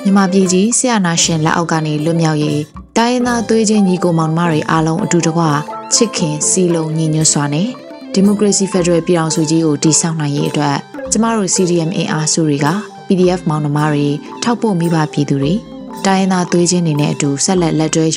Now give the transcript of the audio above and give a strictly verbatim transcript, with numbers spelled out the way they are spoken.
မြန်မာပြည်ကြီးဆရာနာရှင်လက်အောက်ကနေလွတ်မြောက်ရေးတိုင်းရင်းသားသွေးချင်းညီကိုမောင်နှမတွေအားလုံးအတူတကွချစ်ခင်စီလုံးညီညွတ်စွာနဲ့ဒီမိုကရေစီဖက်ဒရယ်ပြည်ထောင်စုကြီးကိုတည်ဆောက်နိုင်ရေးအတွက်ကျမတို့ စီ ဒီ အမ် အင်အားစုတွေက ပီ ဒီ အက်ဖ် မောင်နှမတွေထောက်ပို့မိဘပြည်သူတွေတိုင်းရင်းသားသွေးချင်းတွေနဲ့အတူဆက်လက်လက်တွဲ